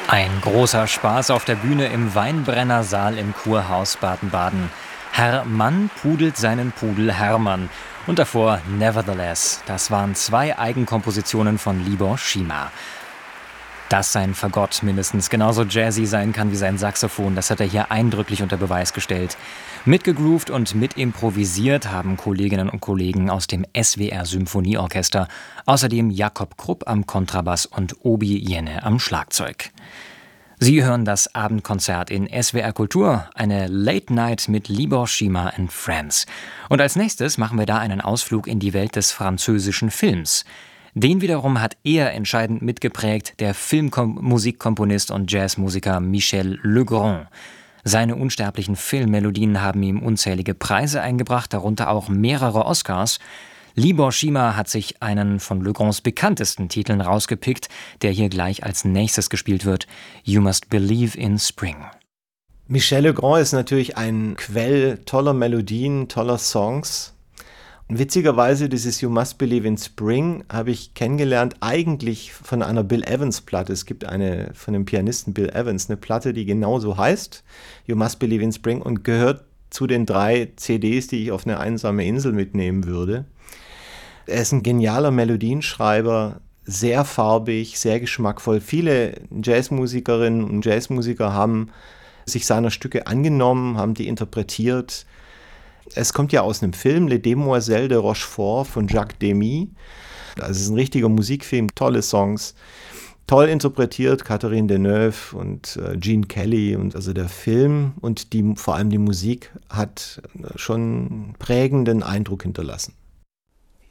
Ein großer Spaß auf der Bühne im Weinbrennersaal im Kurhaus Baden-Baden. Herr Mann pudelt seinen Pudel Hermann. Und davor Nevertheless. Das waren 2 Eigenkompositionen von Libor Šíma. Dass sein Fagott mindestens genauso jazzy sein kann wie sein Saxophon, das hat er hier eindrücklich unter Beweis gestellt. Mitgegroovt und mitimprovisiert haben Kolleginnen und Kollegen aus dem SWR Symphonieorchester, außerdem Jakob Krupp am Kontrabass und Obi Jenne am Schlagzeug. Sie hören das Abendkonzert in SWR Kultur, eine Late Night mit Libor Šíma and Friends. Und als nächstes machen wir da einen Ausflug in die Welt des französischen Films. Den wiederum hat eher entscheidend mitgeprägt der Filmmusikkomponist und Jazzmusiker Michel Legrand. Seine unsterblichen Filmmelodien haben ihm unzählige Preise eingebracht, darunter auch mehrere Oscars. Libor Šíma hat sich einen von Legrands bekanntesten Titeln rausgepickt, der hier gleich als nächstes gespielt wird: You Must Believe in Spring. Michel Legrand ist natürlich ein Quell toller Melodien, toller Songs. Und witzigerweise, dieses You Must Believe in Spring habe ich kennengelernt eigentlich von einer Bill Evans Platte. Es gibt eine von dem Pianisten Bill Evans, eine Platte, die genauso heißt, You Must Believe in Spring, und gehört zu den 3 CDs, die ich auf eine einsame Insel mitnehmen würde. Er ist ein genialer Melodienschreiber, sehr farbig, sehr geschmackvoll. Viele Jazzmusikerinnen und Jazzmusiker haben sich seiner Stücke angenommen, haben die interpretiert. Es kommt ja aus einem Film, Les Demoiselles de Rochefort von Jacques Demy. Also es ist ein richtiger Musikfilm, tolle Songs, toll interpretiert, Catherine Deneuve und Gene Kelly. Und also der Film und vor allem die Musik hat schon einen prägenden Eindruck hinterlassen.